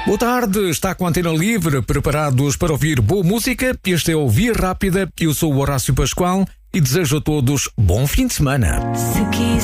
Boa tarde, está com a Antena Livre, preparados para ouvir boa música? Este é o Via Rápida, eu sou o Horácio Pascoal e desejo a todos bom fim de semana.